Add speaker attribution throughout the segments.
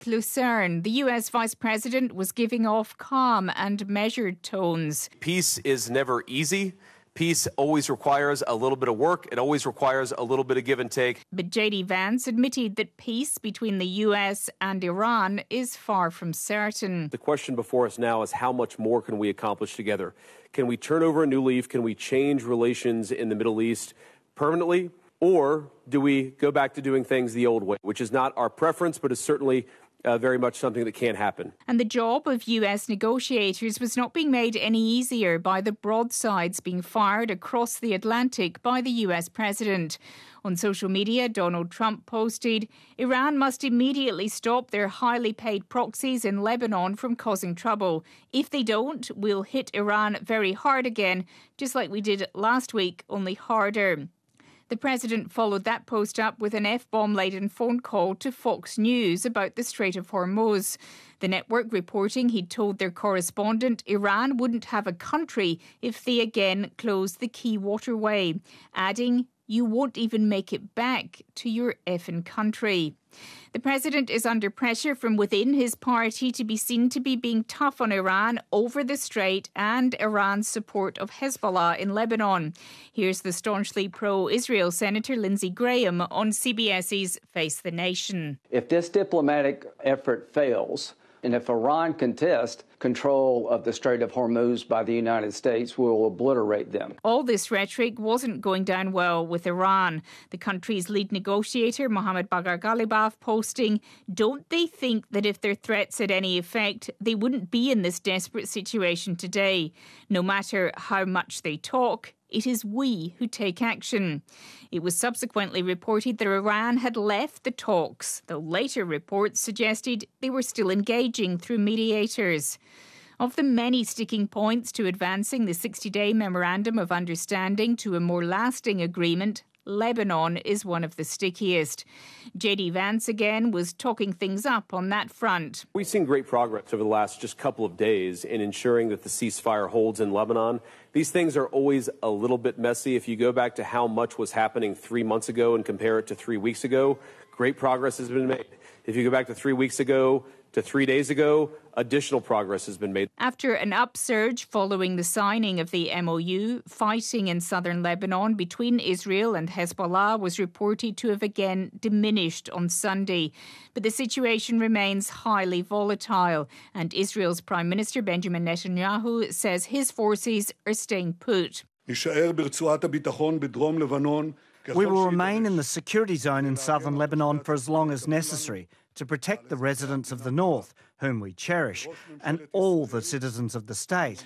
Speaker 1: Lucerne, the US Vice President was giving off calm and measured tones.
Speaker 2: Peace is never easy. Peace always requires a little bit of work. It always requires a little bit of give and take.
Speaker 1: But J.D. Vance admitted that peace between the US and Iran is far from certain.
Speaker 2: The question before us now is how much more can we accomplish together? Can we turn over a new leaf? Can we change relations in the Middle East permanently? Or do we go back to doing things the old way, which is not our preference, but is certainly very much something that can't happen.
Speaker 1: And the job of US negotiators was not being made any easier by the broadsides being fired across the Atlantic by the US president. On social media, Donald Trump posted, Iran must immediately stop their highly paid proxies in Lebanon from causing trouble. If they don't, we'll hit Iran very hard again, just like we did last week, only harder. The president followed that post up with an F-bomb-laden phone call to Fox News about the Strait of Hormuz. The network reporting he'd told their correspondent Iran wouldn't have a country if they again closed the key waterway, adding, you won't even make it back to your effing country. The president is under pressure from within his party to be seen to be being tough on Iran over the strait and Iran's support of Hezbollah in Lebanon. Here's the staunchly pro-Israel Senator Lindsey Graham on CBS's Face the Nation.
Speaker 3: If this diplomatic effort fails, and if Iran contests control of the Strait of Hormuz by the United States, we will obliterate them.
Speaker 1: All this rhetoric wasn't going down well with Iran. The country's lead negotiator, Mohammad Bagher Ghalibaf, posting, don't they think that if their threats had any effect, they wouldn't be in this desperate situation today? No matter how much they talk, it is we who take action. It was subsequently reported that Iran had left the talks, though later reports suggested they were still engaging through mediators. Of the many sticking points to advancing the 60-day Memorandum of Understanding to a more lasting agreement, Lebanon is one of the stickiest. J.D. Vance again was talking things up on that front.
Speaker 2: We've seen great progress over the last just couple of days in ensuring that the ceasefire holds in Lebanon. These things are always a little bit messy. If you go back to how much was happening 3 months ago and compare it to 3 weeks ago, great progress has been made. If you go back to 3 weeks ago to 3 days ago, additional progress has been made.
Speaker 1: After an upsurge following the signing of the MOU, fighting in southern Lebanon between Israel and Hezbollah was reported to have again diminished on Sunday. But the situation remains highly volatile, and Israel's Prime Minister Benjamin Netanyahu says his forces are staying put.
Speaker 4: We will remain in the security zone in southern Lebanon for as long as necessary to protect the residents of the north, whom we cherish, and all the citizens of the state.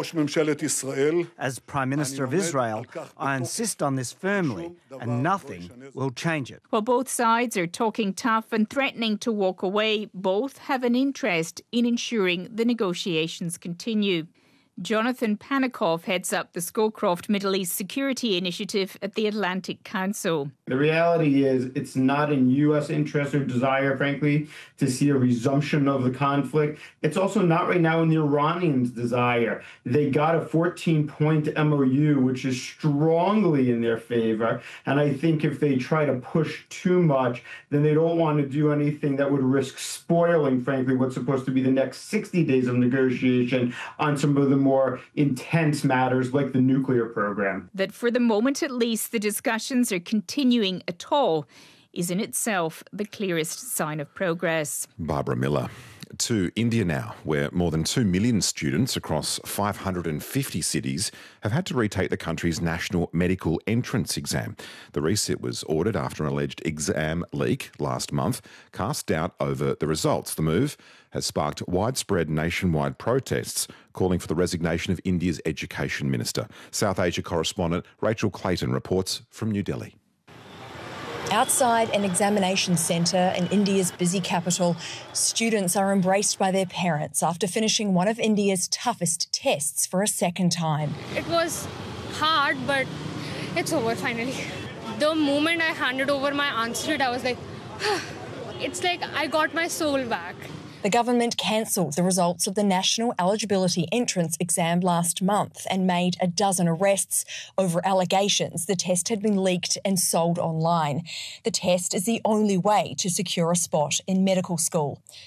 Speaker 4: As Prime Minister of Israel, I insist on this firmly, and nothing will change it.
Speaker 1: While both sides are talking tough and threatening to walk away, both have an interest in ensuring the negotiations continue. Jonathan Panikov heads up the Scowcroft Middle East Security Initiative at the Atlantic Council.
Speaker 5: The reality is it's not in U.S. interest or desire, frankly, to see a resumption of the conflict. It's also not right now in the Iranians' desire. They got a 14-point MOU, which is strongly in their favor. And I think if they try to push too much, then they don't want to do anything that would risk spoiling, frankly, what's supposed to be the next 60 days of negotiation on some of the more intense matters like the nuclear program.
Speaker 1: That for the moment at least the discussions are continuing at all is in itself the clearest sign of progress.
Speaker 6: Barbara Miller. To India now, where more than 2 million students across 550 cities have had to retake the country's national medical entrance exam. The resit was ordered after an alleged exam leak last month cast doubt over the results. The move has sparked widespread nationwide protests calling for the resignation of India's education minister. South Asia correspondent Rachel Clayton reports from New Delhi.
Speaker 7: Outside an examination centre in India's busy capital, students are embraced by their parents after finishing one of India's toughest tests for a second time.
Speaker 8: It was hard, but it's over finally. The moment I handed over my answer sheet, I was like, it's like I got my soul back.
Speaker 7: The government cancelled the results of the National Eligibility Entrance exam last month and made a dozen arrests over allegations the test had been leaked and sold online. The test is the only way to secure a spot in medical school.